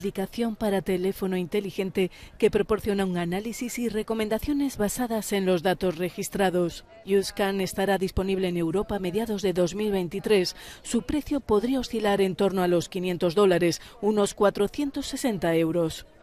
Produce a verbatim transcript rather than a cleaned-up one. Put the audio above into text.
Aplicación para teléfono inteligente que proporciona un análisis y recomendaciones basadas en los datos registrados. YouScan estará disponible en Europa a mediados de dos mil veintitrés. Su precio podría oscilar en torno a los quinientos dólares, unos cuatrocientos sesenta euros.